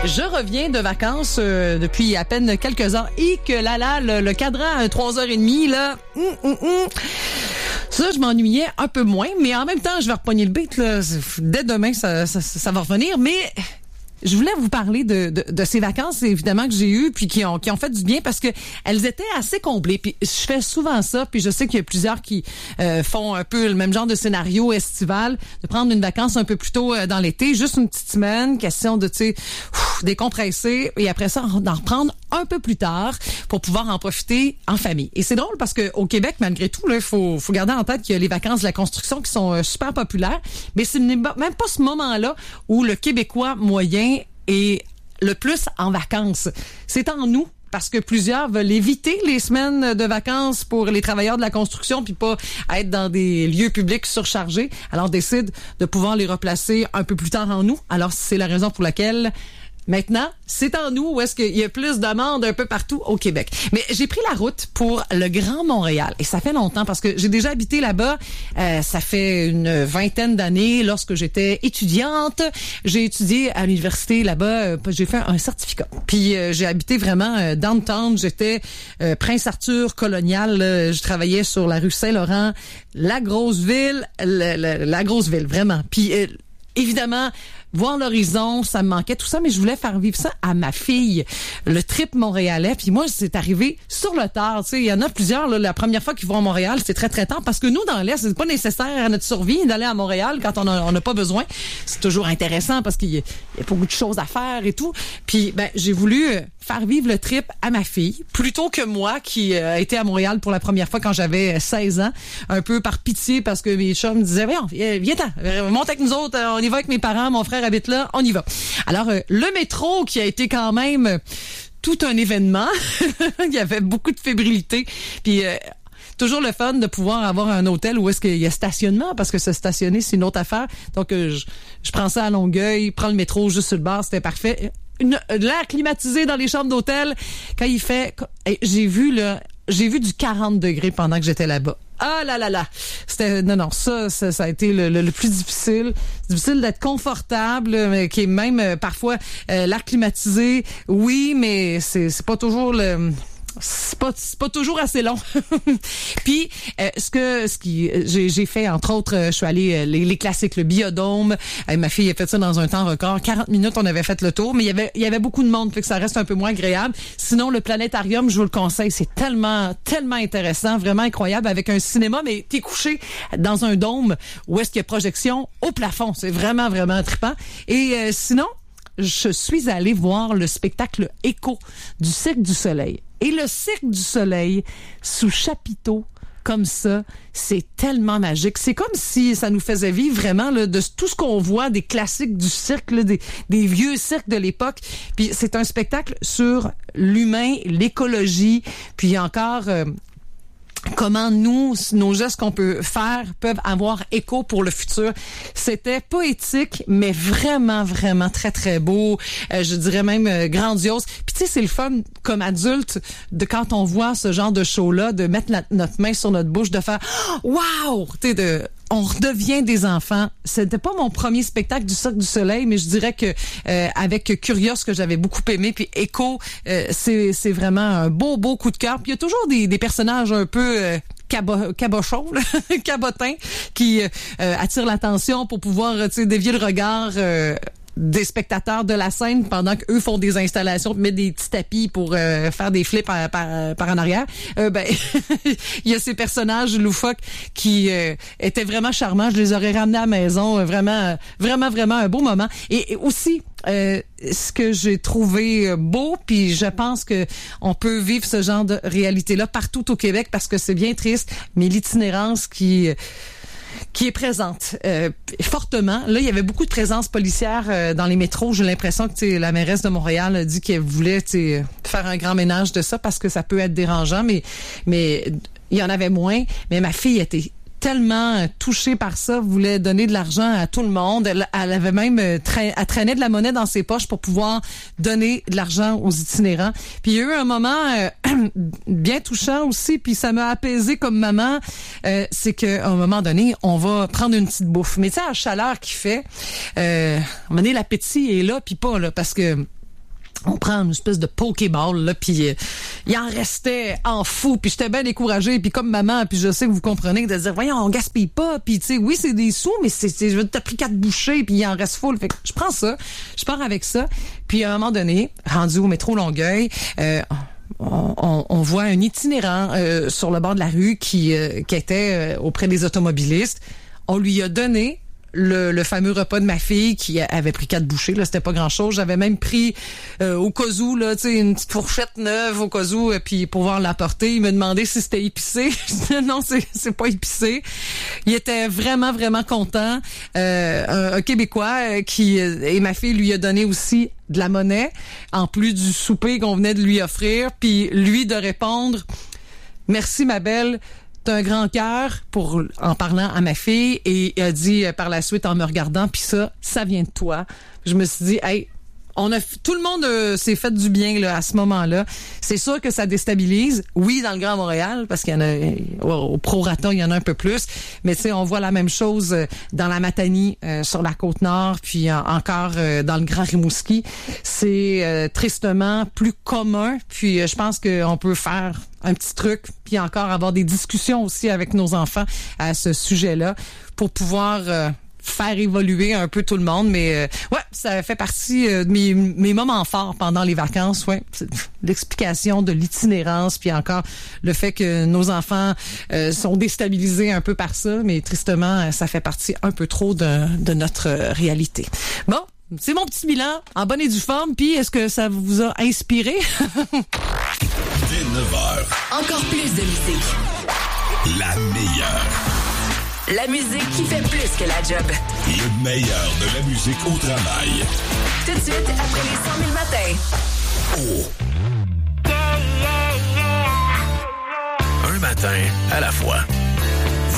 Je reviens de vacances depuis à peine quelques heures et que le cadran à 3h30, là... Ça, je m'ennuyais un peu moins, mais en même temps, je vais repogner le beat, là. Dès demain, ça va revenir, mais... Je voulais vous parler de ces vacances, évidemment, que j'ai eues, puis qui ont fait du bien parce que elles étaient assez comblées. Puis je fais souvent ça, puis je sais qu'il y a plusieurs qui font un peu le même genre de scénario estival, de prendre une vacance un peu plus tôt dans l'été, juste une petite semaine, question de, tu sais, décompresser, et après ça, d'en reprendre un peu plus tard pour pouvoir en profiter en famille. Et c'est drôle parce que au Québec, malgré tout, là, faut garder en tête qu'il y a les vacances de la construction qui sont super populaires, mais c'est même pas ce moment-là où le Québécois moyen est le plus en vacances. C'est en nous. Parce que plusieurs veulent éviter les semaines de vacances pour les travailleurs de la construction puis pas être dans des lieux publics surchargés. Alors, décident de pouvoir les replacer un peu plus tard en nous. Alors, c'est la raison pour laquelle... Maintenant, c'est en nous où est-ce qu'il y a plus de monde un peu partout au Québec. Mais j'ai pris la route pour le Grand Montréal. Et ça fait longtemps parce que j'ai déjà habité là-bas. Ça fait une vingtaine d'années lorsque j'étais étudiante. J'ai étudié à l'université là-bas. J'ai fait un certificat. Puis j'ai habité vraiment downtown. J'étais Prince Arthur colonial. Je travaillais sur la rue Saint-Laurent. La grosse ville. La grosse ville, vraiment. Puis évidemment... Voir l'horizon, ça me manquait, tout ça, mais je voulais faire vivre ça à ma fille. Le trip montréalais, puis moi, c'est arrivé sur le tard. Tu sais, il y en a plusieurs, là, la première fois qu'ils vont à Montréal, c'est très, très tard, parce que nous, dans l'Est, c'est pas nécessaire à notre survie d'aller à Montréal quand on n'a pas besoin. C'est toujours intéressant parce qu'il y a beaucoup de choses à faire et tout. Puis, j'ai voulu faire vivre le trip à ma fille, plutôt que moi, qui a été à Montréal pour la première fois quand j'avais 16 ans, un peu par pitié, parce que mes chums me disaient, viens-t'en, monte avec nous autres, on y va avec mes parents, mon frère habite là, on y va. Alors, le métro qui a été quand même tout un événement, il y avait beaucoup de fébrilité, puis... toujours le fun de pouvoir avoir un hôtel où est-ce qu'il y a stationnement, parce que se stationner, c'est une autre affaire. Donc, je prends ça à Longueuil, prends le métro juste sur le bord, c'était parfait. L'air climatisé dans les chambres d'hôtel, quand il fait... J'ai vu du 40 degrés pendant que j'étais là-bas. Ah là là là! C'était ça a été le plus difficile. C'est difficile d'être confortable, mais qui est même parfois l'air climatisé. Oui, mais c'est pas toujours c'est pas toujours assez long. Puis j'ai fait entre autres, je suis allée les classiques, le Biodôme. Ma fille a fait ça dans un temps record, 40 minutes on avait fait le tour, mais il y avait beaucoup de monde, fait que ça reste un peu moins agréable. Sinon le planétarium, je vous le conseille, c'est tellement intéressant, vraiment incroyable, avec un cinéma, mais t'es couché dans un dôme où est-ce qu'il y a projection au plafond, c'est vraiment trippant. Et sinon, je suis allée voir le spectacle Écho du Cirque du Soleil. Et le Cirque du Soleil, sous chapiteau, comme ça, c'est tellement magique. C'est comme si ça nous faisait vivre vraiment là, de tout ce qu'on voit, des classiques du cirque, là, des vieux cirques de l'époque. Puis c'est un spectacle sur l'humain, l'écologie, puis encore... comment nos gestes qu'on peut faire peuvent avoir écho pour le futur. C'était poétique, mais vraiment très, très beau. Je dirais même grandiose. Puis tu sais, c'est le fun, comme adulte, de quand on voit ce genre de show-là, de mettre notre main sur notre bouche, de faire « Wow! » Tu sais, on redevient des enfants. C'était pas mon premier spectacle du Cirque du Soleil, mais je dirais que avec Curios, que j'avais beaucoup aimé, puis Écho, c'est vraiment un beau coup de cœur. Puis il y a toujours des personnages un peu cabochons, cabotins, qui attirent l'attention pour pouvoir dévier le regard des spectateurs de la scène pendant qu'eux font des installations, mettent des petits tapis pour faire des flips par en arrière. Il y a ces personnages loufoques qui étaient vraiment charmants. Je les aurais ramenés à la maison. Vraiment un beau moment. Et aussi, ce que j'ai trouvé beau, puis je pense que on peut vivre ce genre de réalité-là partout au Québec, parce que c'est bien triste, mais l'itinérance qui est présente fortement. Là, il y avait beaucoup de présence policière dans les métros. J'ai l'impression que la mairesse de Montréal a dit qu'elle voulait faire un grand ménage de ça parce que ça peut être dérangeant, mais il y en avait moins. Mais ma fille était tellement touchée par ça, voulait donner de l'argent à tout le monde. Elle avait même elle traînait de la monnaie dans ses poches pour pouvoir donner de l'argent aux itinérants. Puis il y a eu un moment bien touchant aussi, puis ça m'a apaisé comme maman. C'est qu'à un moment donné, on va prendre une petite bouffe. Mais tu sais, à la chaleur qu'il fait, à un moment donné, l'appétit est là, puis pas là, parce que on prend une espèce de pokéball, là, puis il en restait en fou, puis j'étais bien découragée, puis comme maman, puis je sais que vous comprenez, de dire, voyons, on gaspille pas, puis tu sais, oui, c'est des sous, mais je t'ai pris 4 bouchées, puis il en reste full. Fait que je prends ça, je pars avec ça, puis à un moment donné, rendu au métro Longueuil, on voit un itinérant sur le bord de la rue qui était auprès des automobilistes. On lui a donné le fameux repas de ma fille qui avait pris 4 bouchées, là, c'était pas grand-chose. J'avais même pris au cas où, là, tu sais, une petite fourchette neuve au cas où, puis pour pouvoir l'apporter. Il me demandait si c'était épicé. Je disais non, c'est pas épicé. Il était vraiment, vraiment content. Un Québécois et ma fille lui a donné aussi de la monnaie, en plus du souper qu'on venait de lui offrir, puis lui de répondre « Merci, ma belle ». T'as un grand cœur en parlant à ma fille et il a dit par la suite en me regardant, puis ça vient de toi. Je me suis dit, hey, tout le monde s'est fait du bien là à ce moment-là. C'est sûr que ça déstabilise. Oui, dans le Grand Montréal, parce qu'il y en a au prorata, il y en a un peu plus. Mais tu sais, on voit la même chose dans la Matanie, sur la Côte-Nord, puis encore dans le Grand Rimouski. C'est tristement plus commun. Puis je pense qu'on peut faire un petit truc, puis encore avoir des discussions aussi avec nos enfants à ce sujet-là pour pouvoir faire évoluer un peu tout le monde. Mais ouais, ça fait partie de mes moments forts pendant les vacances. Ouais, l'explication de l'itinérance, puis encore le fait que nos enfants sont déstabilisés un peu par ça, mais tristement, ça fait partie un peu trop de notre réalité. Bon, c'est mon petit bilan en bonne et due forme. Puis est-ce que ça vous a inspiré? Dès 9h. Encore plus de musique. La meilleure. La musique qui fait plus que la job. Le meilleur de la musique au travail. Tout de suite, après les 100 000 matins. Oh. Un matin à la fois.